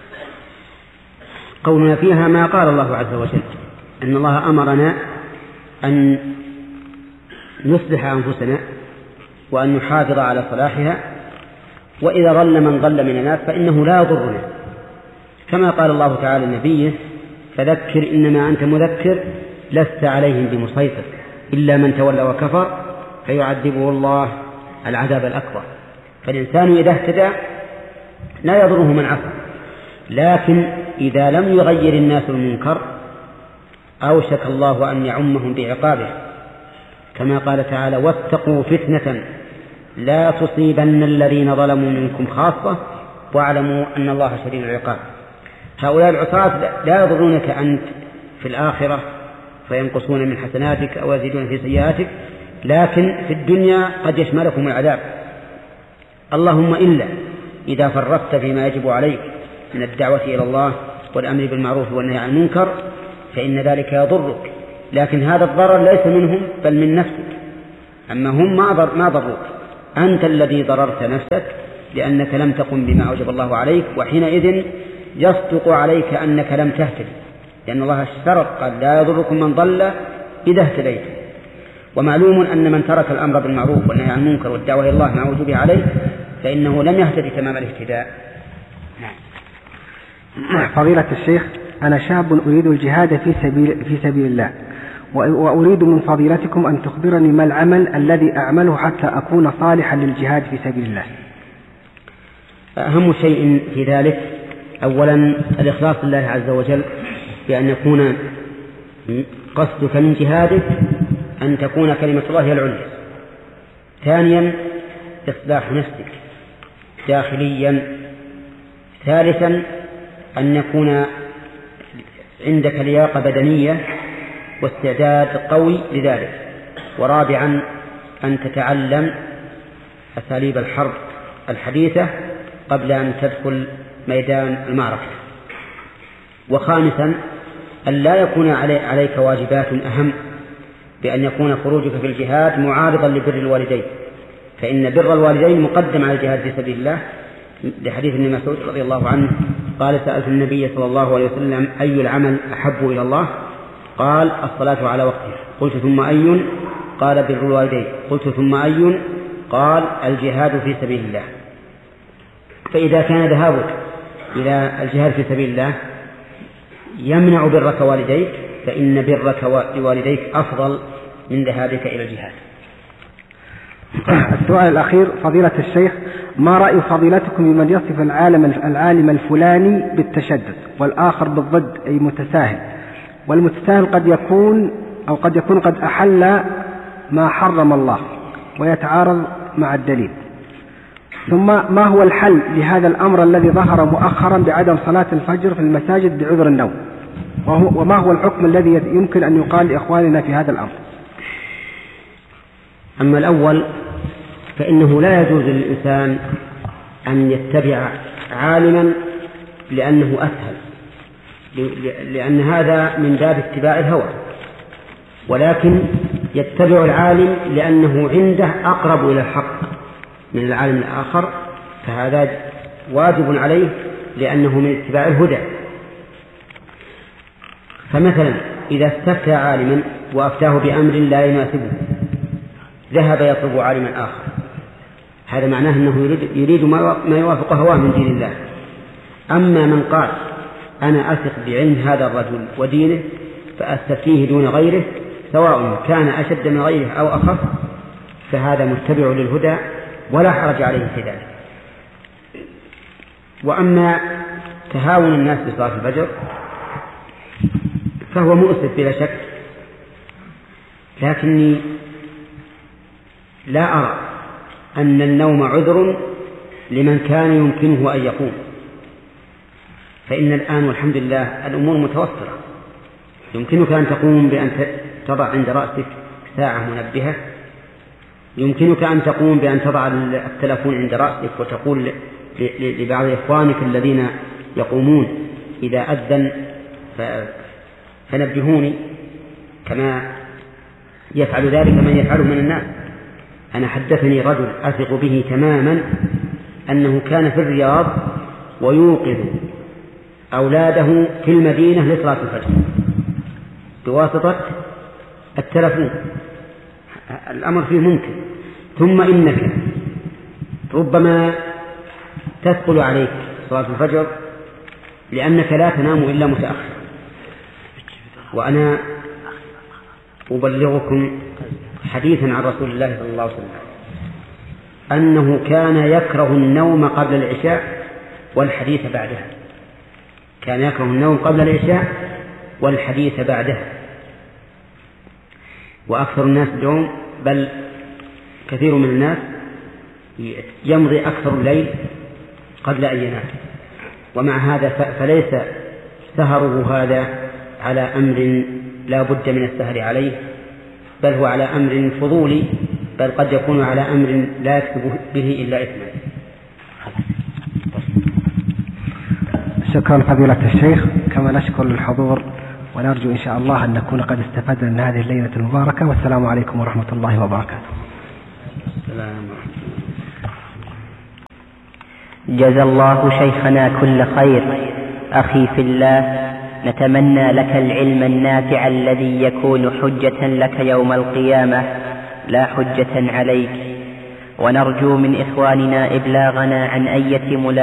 قولنا فيها ما قال الله عز وجل، أن الله أمرنا أن نصلح أنفسنا وأن نحافظ على صلاحها، وإذا ضل من ضل من الناس فإنه لا يضرنا، كما قال الله تعالى لنبيه فذكر إنما أنت مذكر لست عليهم بمسيطر إلا من تولى وكفر فيعذبه الله العذاب الأكبر. فالإنسان إذا اهتدى لا يضره من عصى، لكن إذا لم يغير الناس المنكر أوشك الله أن يعمهم بعقابه، كما قال تعالى واتقوا فتنة لا تصيبن الذين ظلموا منكم خاصة واعلموا أن الله شديد العقاب. هؤلاء العصاة لا يضرونك أنت في الآخرة فينقصون من حسناتك أو يزيدون في سيئاتك، لكن في الدنيا قد يشملكم العذاب. اللهم إلا إذا فرطت فيما يجب عليك من الدعوة إلى الله والأمر بالمعروف والنهي عن المنكر فإن ذلك يضرك، لكن هذا الضرر ليس منهم بل من نفسك. أما هم ما ضروك، أنت الذي ضررت نفسك لأنك لم تقم بما أوجب الله عليك، وحينئذ يصدق عليك أنك لم تهتدي، لأن الله اشترط قال لا يضركم من ضل إذا اهتديت. ومعلوم أن من ترك الأمر بالمعروف والنهي عن المنكر والدعوة إلى الله مع وجوبه عليه فإنه لم يهتدي تمام الاهتداء. فضيلة الشيخ، أنا شاب أريد الجهاد في سبيل, في سبيل الله، وأريد من فضيلتكم أن تخبرني ما العمل الذي أعمله حتى أكون صالحا للجهاد في سبيل الله. أهم شيء في ذلك أولا الإخلاص لله عز وجل، بأن يكون قصدك من جهادك أن تكون كلمة الله هي العليا. ثانيا إصلاح نفسك داخليا. ثالثا أن يكون عندك لياقة بدنية واستعداد قوي لذلك. ورابعا أن تتعلم أساليب الحرب الحديثة قبل أن تدخل ميدان المعركة. وخامسا أن لا يكون عليك واجبات أهم، بأن يكون خروجك في الجهاد معارضا لبر الوالدين، فإن بر الوالدين مقدم على الجهاد في سبيل الله، لحديث ابن مسعود رضي الله عنه قال سألت النبي صلى الله عليه وسلم أي العمل أحب إلى الله؟ قال الصلاة على وقتها. قلت ثم أي؟ قال بر الوالدين. قلت ثم أي؟ قال الجهاد في سبيل الله. فإذا كان ذهابك إلى الجهاد في سبيل الله يمنع برك والديك، فإن برك لوالديك أفضل من ذهابك إلى الجهاد. السؤال الأخير فضيلة الشيخ، ما رأي فضيلتكم بمن يصف العالم العالم الفلاني بالتشدد والآخر بالضد أي متساهل، والمتساهل قد يكون أو قد يكون قد أحل ما حرم الله ويتعارض مع الدليل؟ ثم ما هو الحل لهذا الأمر الذي ظهر مؤخرا بعدم صلاة الفجر في المساجد بعذر النوم؟ وما هو الحكم الذي يمكن أن يقال لإخواننا في هذا الأمر؟ أما الأول فإنه لا يجوز للإنسان أن يتبع عالما لأنه أسهل، لأن هذا من باب اتباع الهوى، ولكن يتبع العالم لأنه عنده أقرب إلى الحق من العالم الآخر، فهذا واجب عليه لأنه من اتباع الهدى. فمثلا إذا استفتى عالما وأفتاه بأمر لا يناسبه ذهب يطلب عالما آخر، هذا معناه أنه يريد, يريد ما يوافق هواه من دين الله. أما من قال أنا أثق بعلم هذا الرجل ودينه فأستفتيه دون غيره سواء كان أشد من غيره أو أخف، فهذا متبع للهدى ولا حرج عليه في ذلك. وأما تهاون الناس بصلاة الفجر فهو مؤسف بلا شك، لكني لا أرى أن النوم عذر لمن كان يمكنه أن يقوم، فإن الآن والحمد لله الأمور متوفرة، يمكنك أن تقوم بأن تضع عند رأسك ساعة منبهة، يمكنك أن تقوم بأن تضع التلفون عند رأسك وتقول لبعض إخوانك الذين يقومون إذا أذن فنبهوني، كما يفعل ذلك من يفعله من الناس. أنا حدثني رجل أثق به تماما أنه كان في الرياض ويوقظ أولاده في المدينة لصلاة الفجر بواسطة التلفون، الأمر فيه ممكن. ثم إنك ربما تثقل عليك صلاة الفجر لأنك لا تنام إلا متأخر. وأنا أبلغكم حديثا عن رسول الله صلى الله عليه وسلم أنه كان يكره النوم قبل العشاء والحديث بعدها، كان يكره النوم قبل العشاء والحديث بعدها. وأكثر الناس اليوم بل كثير من الناس يمضي أكثر الليل قبل أن ينام، ومع هذا فليس سهره هذا على أمر لا بد من السهر عليه، بل هو على أمر فضولي، بل قد يكون على أمر لا يكتب به إلا إثما. شكرا فضيلة الشيخ. كما نشكر للحضور، ونرجو إن شاء الله أن نكون قد استفدنا من هذه الليلة المباركة. والسلام عليكم ورحمة الله وبركاته. جزا الله شيخنا كل خير. أخي في الله، نتمنى لك العلم النافع الذي يكون حجة لك يوم القيامة لا حجة عليك، ونرجو من إخواننا إبلاغنا عن أية ملاحظة